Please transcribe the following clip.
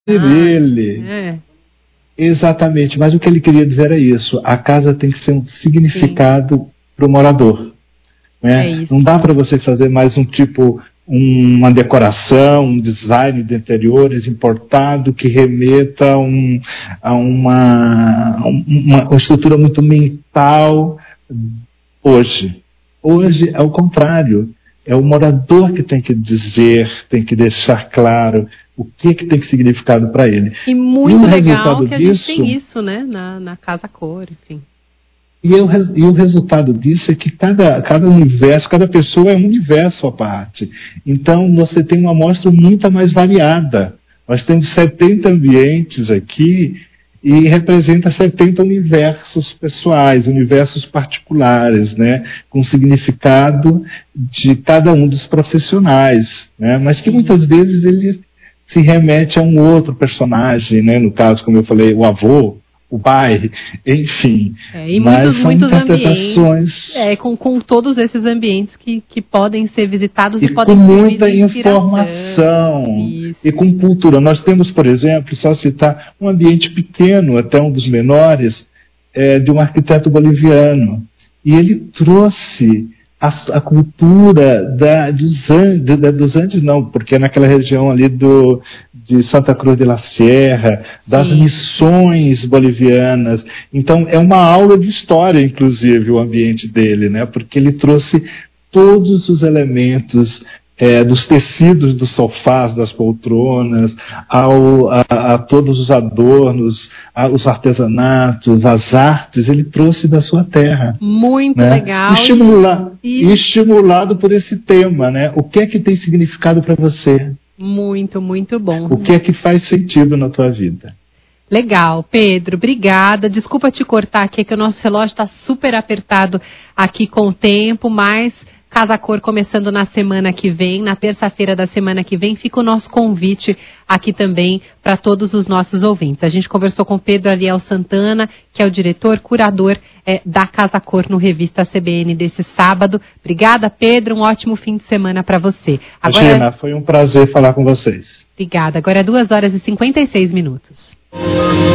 ele. Exatamente, mas o que ele queria dizer era isso. A casa tem que ser um significado para o morador. Né? Não dá para você fazer mais uma decoração, um design de interiores importado que remeta a uma estrutura muito mental hoje. Hoje é o contrário. É o morador que tem que dizer, tem que deixar claro o que tem significado para ele. E muito legal que a gente tem isso, né? Na Casa Cor, enfim. E o resultado disso é que cada universo, cada pessoa é um universo à parte. Então você tem uma amostra muito mais variada. Nós temos 70 ambientes aqui e representa 70 universos pessoais, universos particulares, né, com significado de cada um dos profissionais, né, mas que muitas vezes ele se remete a um outro personagem, né, no caso, como eu falei, o avô, o pai, enfim. E muitos ambientes, com todos esses ambientes que podem ser visitados e podem com muita informação e com cultura. Nós temos, por exemplo, só citar um ambiente pequeno, até um dos menores, de um arquiteto boliviano. E ele trouxe a cultura dos Andes, não, porque é naquela região ali de Santa Cruz de la Sierra, das missões bolivianas. Então, é uma aula de história, inclusive, o ambiente dele, né? Porque ele trouxe todos os elementos dos tecidos dos sofás, das poltronas, a todos os adornos, os artesanatos, as artes, ele trouxe da sua terra. Muito legal. Estimulado por esse tema, né? O que é que tem significado para você? Muito, muito bom. O que é que faz sentido na tua vida? Legal, Pedro, obrigada. Desculpa te cortar aqui, é que o nosso relógio está super apertado aqui com o tempo, mas Casa Cor começando na semana que vem, na terça-feira da semana que vem, fica o nosso convite aqui também para todos os nossos ouvintes. A gente conversou com Pedro Ariel Santana, que é o diretor, curador da Casa Cor no Revista CBN desse sábado. Obrigada, Pedro, um ótimo fim de semana para você. Gina, foi um prazer falar com vocês. Obrigada. Agora é 2h56.